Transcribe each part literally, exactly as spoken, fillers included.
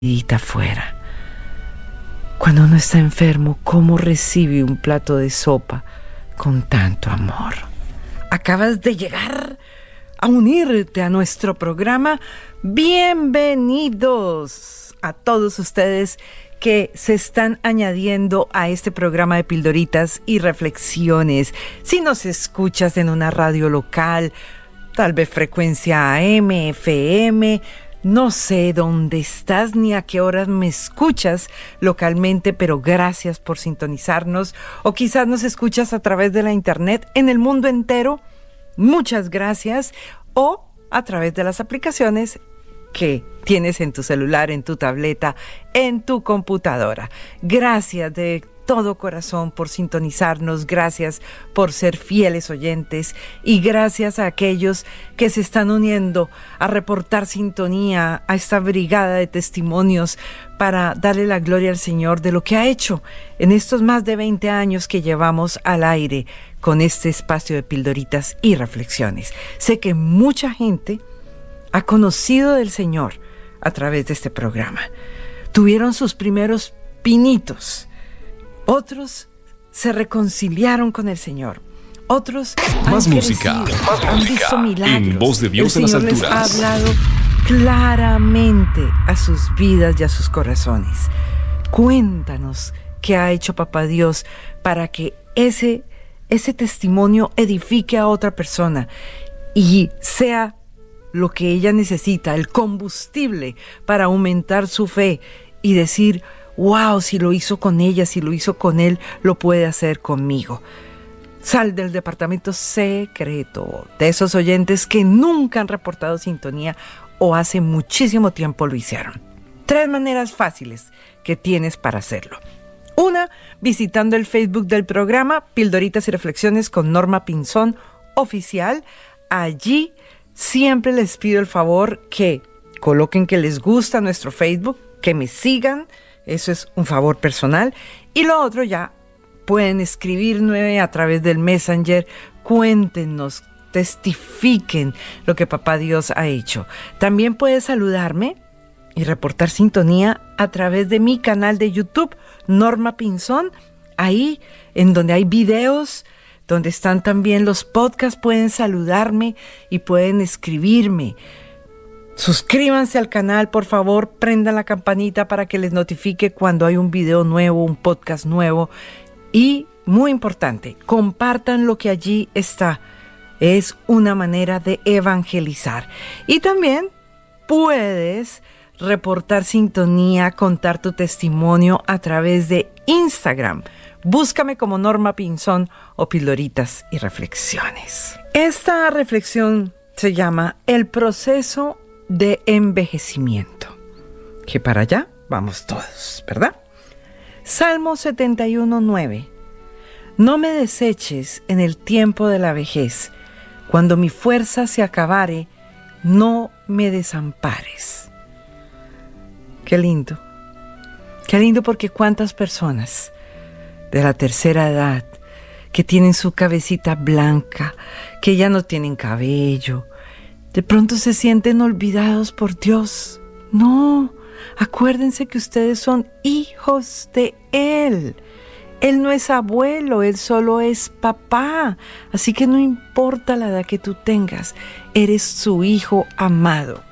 afuera. Cuando uno está enfermo, ¿cómo recibe un plato de sopa con tanto amor? Acabas de llegar a unirte a nuestro programa. Bienvenidos a todos ustedes que se están añadiendo a este programa de pildoritas y reflexiones. Si nos escuchas en una radio local, tal vez frecuencia A M, F M, no sé dónde estás ni a qué horas me escuchas localmente, pero gracias por sintonizarnos. O quizás nos escuchas a través de la internet en el mundo entero. Muchas gracias. O a través de las aplicaciones que tienes en tu celular, en tu tableta, en tu computadora. Gracias de todo corazón por sintonizarnos, gracias por ser fieles oyentes y gracias a aquellos que se están uniendo a reportar sintonía a esta brigada de testimonios para darle la gloria al Señor de lo que ha hecho en estos más de veinte años que llevamos al aire con este espacio de pildoritas y reflexiones. Sé que mucha gente ha conocido del Señor a través de este programa. Tuvieron sus primeros pinitos. Otros se reconciliaron con el Señor. Otros más han música, crecido, más han música, visto milagros. En voz de Dios el en las Señor alturas. Les ha hablado claramente a sus vidas y a sus corazones. Cuéntanos qué ha hecho Papá Dios para que ese, ese testimonio edifique a otra persona y sea lo que ella necesita, el combustible para aumentar su fe y decir: wow, si lo hizo con ella, si lo hizo con él, lo puede hacer conmigo. Sal del departamento secreto de esos oyentes que nunca han reportado sintonía o hace muchísimo tiempo lo hicieron. Tres maneras fáciles que tienes para hacerlo. Una, visitando el Facebook del programa Pildoritas y Reflexiones con Norma Pinzón Oficial. Allí siempre les pido el favor que coloquen que les gusta nuestro Facebook, que me sigan. Eso es un favor personal. Y lo otro, ya pueden escribirme a través del Messenger. Cuéntenos, testifiquen lo que Papá Dios ha hecho. También puedes saludarme y reportar sintonía a través de mi canal de YouTube, Norma Pinzón. Ahí, en donde hay videos, donde están también los podcasts, pueden saludarme y pueden escribirme. Suscríbanse al canal, por favor, prendan la campanita para que les notifique cuando hay un video nuevo, un podcast nuevo. Y, muy importante, compartan lo que allí está. Es una manera de evangelizar. Y también puedes reportar sintonía, contar tu testimonio a través de Instagram. Búscame como Norma Pinzón o Pildoritas y Reflexiones. Esta reflexión se llama El proceso de envejecimiento, que para allá vamos todos, ¿verdad? Salmo setenta y uno, nueve. No me deseches en el tiempo de la vejez, cuando mi fuerza se acabare, no me desampares. Qué lindo, qué lindo, porque cuántas personas de la tercera edad que tienen su cabecita blanca, que ya no tienen cabello, de pronto se sienten olvidados por Dios. No, acuérdense que ustedes son hijos de Él. Él no es abuelo, Él solo es papá. Así que no importa la edad que tú tengas, eres su hijo amado.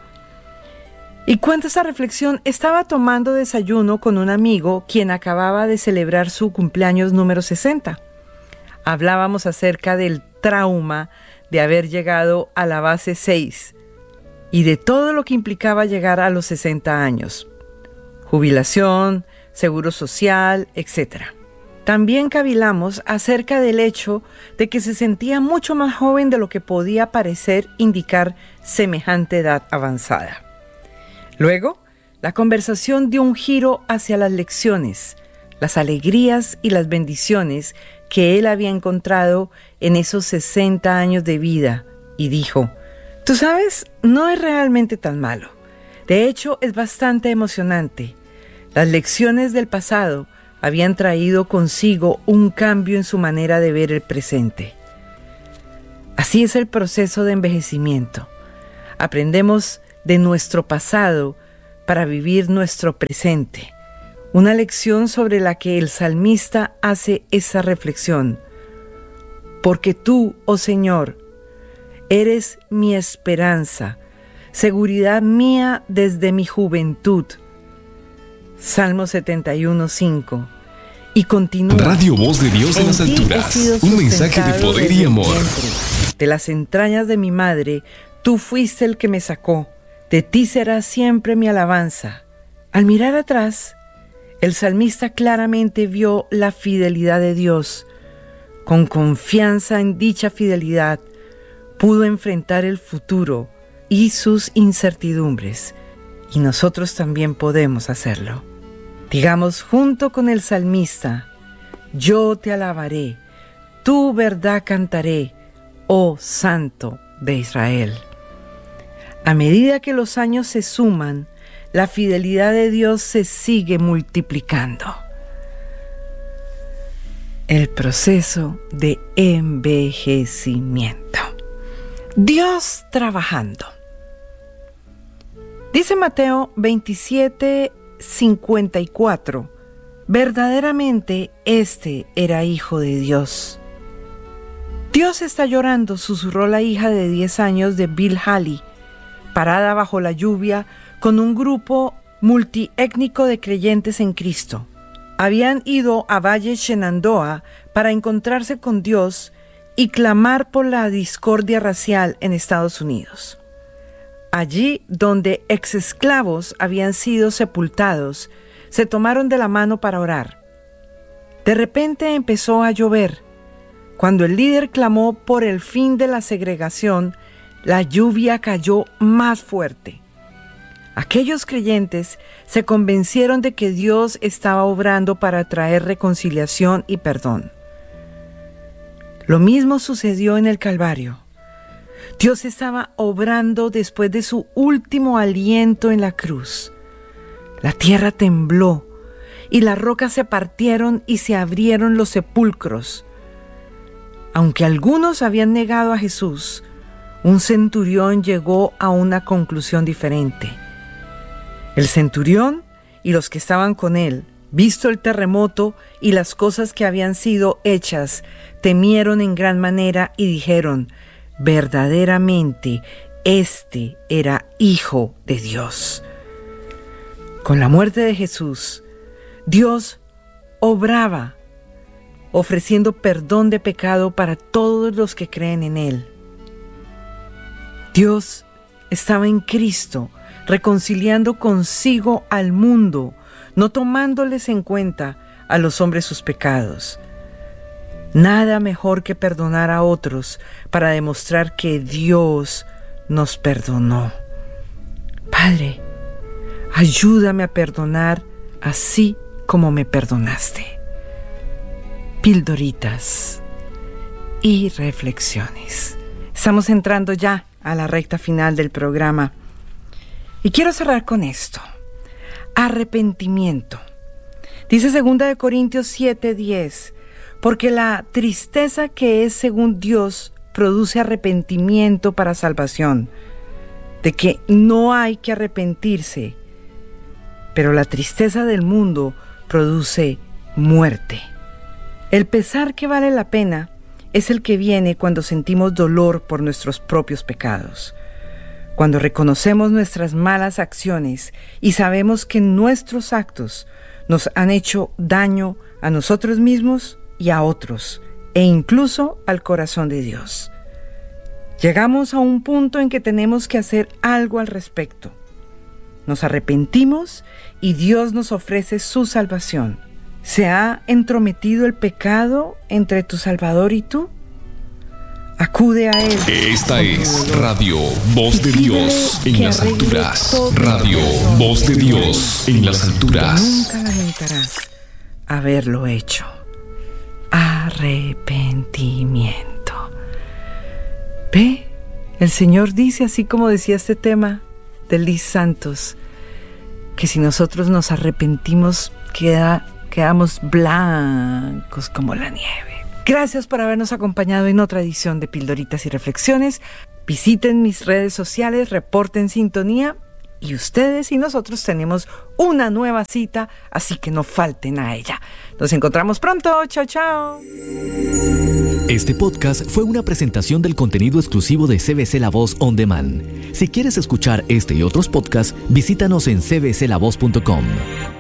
Y cuenta esta reflexión, estaba tomando desayuno con un amigo quien acababa de celebrar su cumpleaños número sesenta. Hablábamos acerca del trauma de haber llegado a la base seis y de todo lo que implicaba llegar a los sesenta años. Jubilación, seguro social, etcétera. También cavilamos acerca del hecho de que se sentía mucho más joven de lo que podía parecer indicar semejante edad avanzada. Luego, la conversación dio un giro hacia las lecciones, las alegrías y las bendiciones que él había encontrado en esos sesenta años de vida, y dijo: tú sabes, no es realmente tan malo. De hecho, es bastante emocionante. Las lecciones del pasado habían traído consigo un cambio en su manera de ver el presente. Así es el proceso de envejecimiento. Aprendemos de nuestro pasado para vivir nuestro presente. Una lección sobre la que el salmista hace esa reflexión. Porque tú, oh Señor, eres mi esperanza, seguridad mía desde mi juventud. Salmo setenta y uno, cinco. Y continúa. Radio Voz de Dios en las alturas. Un mensaje de poder y amor. De las entrañas de mi madre, tú fuiste el que me sacó. De ti será siempre mi alabanza. Al mirar atrás, el salmista claramente vio la fidelidad de Dios. Con confianza en dicha fidelidad, pudo enfrentar el futuro y sus incertidumbres. Y nosotros también podemos hacerlo. Digamos junto con el salmista: yo te alabaré, tu verdad cantaré, oh Santo de Israel. A medida que los años se suman, la fidelidad de Dios se sigue multiplicando. El proceso de envejecimiento. Dios trabajando. Dice Mateo veintisiete, cincuenta y cuatro, verdaderamente este era hijo de Dios. Dios está llorando, susurró la hija de diez años de Bill Haley, parada bajo la lluvia con un grupo multiétnico de creyentes en Cristo. Habían ido a Valle Shenandoah para encontrarse con Dios y clamar por la discordia racial en Estados Unidos. Allí, donde exesclavos habían sido sepultados, se tomaron de la mano para orar. De repente empezó a llover. Cuando el líder clamó por el fin de la segregación, la lluvia cayó más fuerte. Aquellos creyentes se convencieron de que Dios estaba obrando para traer reconciliación y perdón. Lo mismo sucedió en el Calvario. Dios estaba obrando después de su último aliento en la cruz. La tierra tembló y las rocas se partieron y se abrieron los sepulcros. Aunque algunos habían negado a Jesús, un centurión llegó a una conclusión diferente. El centurión y los que estaban con él, visto el terremoto y las cosas que habían sido hechas, temieron en gran manera y dijeron: verdaderamente, este era Hijo de Dios. Con la muerte de Jesús, Dios obraba, ofreciendo perdón de pecado para todos los que creen en Él. Dios estaba en Cristo, reconciliando consigo al mundo, no tomándoles en cuenta a los hombres sus pecados. Nada mejor que perdonar a otros para demostrar que Dios nos perdonó. Padre, ayúdame a perdonar así como me perdonaste. Pildoritas y reflexiones. Estamos entrando ya a la recta final del programa. Y quiero cerrar con esto. Arrepentimiento. Dice segunda de Corintios siete, diez. Porque la tristeza que es según Dios produce arrepentimiento para salvación, de que no hay que arrepentirse, pero la tristeza del mundo produce muerte. El pesar que vale la pena es el que viene cuando sentimos dolor por nuestros propios pecados, cuando reconocemos nuestras malas acciones y sabemos que nuestros actos nos han hecho daño a nosotros mismos y a otros, e incluso al corazón de Dios. Llegamos a un punto en que tenemos que hacer algo al respecto. Nos arrepentimos y Dios nos ofrece su salvación. ¿Se ha entrometido el pecado entre tu Salvador y tú? Acude a Él. Esta es Radio Voz de Dios en las alturas. Radio Voz de Dios en las alturas. Nunca lamentarás haberlo hecho. Arrepentimiento. Ve, el Señor dice, así como decía este tema de Liz Santos, que si nosotros nos arrepentimos, queda, quedamos blancos como la nieve. Gracias por habernos acompañado en otra edición de Pildoritas y Reflexiones. Visiten mis redes sociales, reporten sintonía y ustedes y nosotros tenemos una nueva cita, así que no falten a ella. Nos encontramos pronto. Chao, chao. Este podcast fue una presentación del contenido exclusivo de C B C La Voz On Demand. Si quieres escuchar este y otros podcasts, visítanos en c b c la voz punto com.